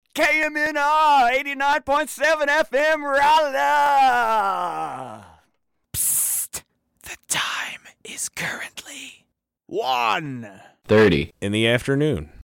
KMNR 89.7 FM Raleigh. Psst. The time is currently 1:30 in the afternoon.